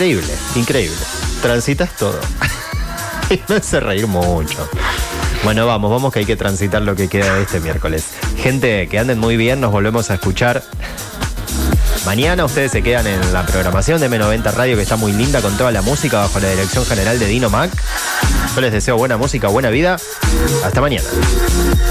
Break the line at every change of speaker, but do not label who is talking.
increíble, increíble. Transitas todo. Y me hace reír mucho. Bueno, vamos que hay que transitar lo que queda de este miércoles. Gente, que anden muy bien, nos volvemos a escuchar mañana. Ustedes se quedan en la programación de M90 Radio, que está muy linda, con toda la música bajo la dirección general de Dino Mac. Yo les deseo buena música, buena vida. Hasta mañana.